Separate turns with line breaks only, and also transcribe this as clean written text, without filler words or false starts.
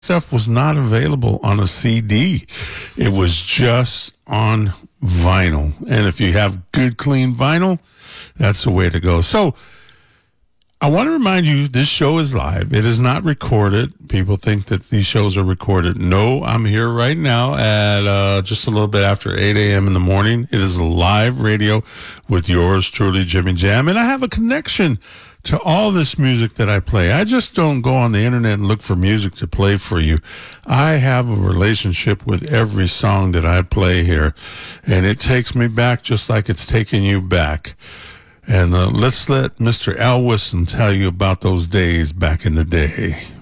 stuff was not available on a CD. It was just on vinyl. And if you have good, clean vinyl, that's the way to go. So I want to remind you, this show is live. It is not recorded. People think that these shows are recorded. No, I'm here right now at just a little bit after 8 a.m. in the morning. It is live radio with yours truly, Jimmy Jam. And I have a connection to all this music that I play. I just don't go on the internet and look for music to play for you. I have a relationship with every song that I play here, and it takes me back just like it's taking you back. And let's let Mr. Al Wilson tell you about those days back in the day.